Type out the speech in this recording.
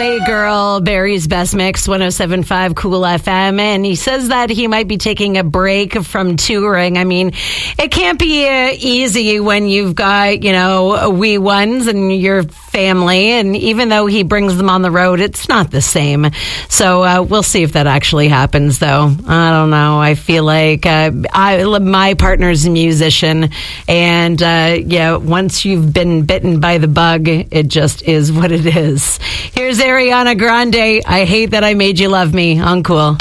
Runaway Girl, Barry's Best Mix, 107.5 Cool FM. And he says that he might be taking a break from touring. I mean, it can't be easy when you've got, wee ones and your family. And even though he brings them on the road, it's not the same. So we'll see if that actually happens, though. I don't know. I feel like my partner's a musician. And once you've been bitten by the bug, it just is what it is. Here's Ariana Grande. I hate that I made you love me. On Cool.